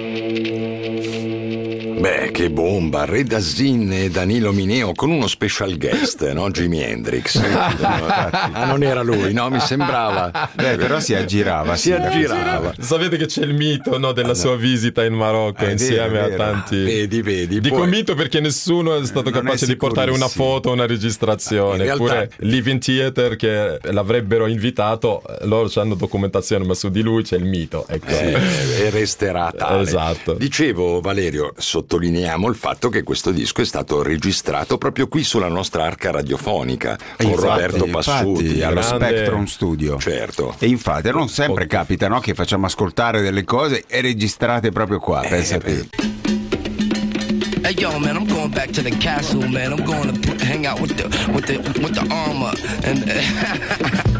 Beh, che bomba, Red Assin e Danilo Mineo con uno special guest, no? Jimi Hendrix. Ah, non era lui, no? Mi sembrava. Però si aggirava. Sapete che c'è il mito, no, della sua visita in Marocco insieme a tanti. Vedi. Dico poi... mito perché nessuno è stato capace di portare una foto, una registrazione. In realtà... Eppure Living Theater, che l'avrebbero invitato, loro hanno documentazione, ma su di lui c'è il mito. Ecco. E resterà tale. Esatto. Dicevo, Valerio, sottolineiamo il fatto che questo disco è stato registrato proprio qui sulla nostra arca radiofonica con Roberto Passuti allo grande... Spectrum Studio. Certo. E infatti non sempre capita, no, che facciamo ascoltare delle cose e registrate proprio qua, pensate. Hey yo, man, I'm going back to the castle, man. I'm going to hang out with the armor and